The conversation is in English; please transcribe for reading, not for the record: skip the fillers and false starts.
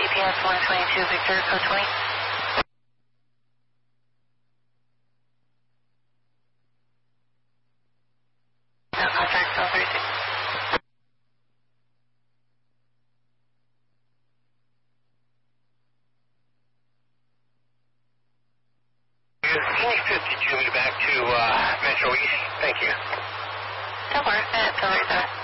GPS 122 Victor, code 20. No contact, code 36. Can you 52 me back to Metro East? Thank you. Don't worry, that's all right there.